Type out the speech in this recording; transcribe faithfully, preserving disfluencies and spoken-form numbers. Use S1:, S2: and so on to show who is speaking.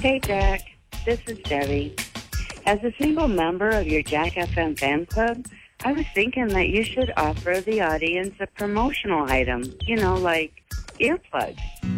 S1: Hey, Jack. This is Debbie. As a single member of your Jack F M fan club, I was thinking that you should offer the audience a promotional item, you know, like earplugs.